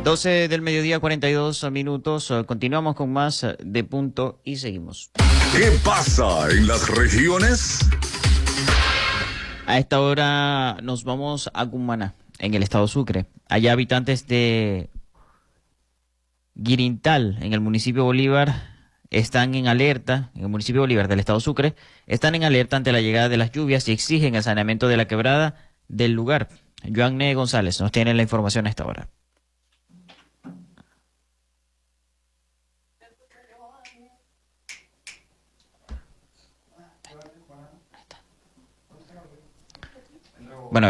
12 del mediodía, 42 minutos. Continuamos con más de Punto y seguimos. ¿Qué pasa en las regiones? A esta hora nos vamos a Cumaná, en el estado Sucre. Allá habitantes de Guirintal, en el municipio Bolívar, están en alerta, en el municipio Bolívar del estado Sucre, están en alerta ante la llegada de las lluvias y exigen el saneamiento de la quebrada del lugar. Joanne González nos tiene la información a esta hora.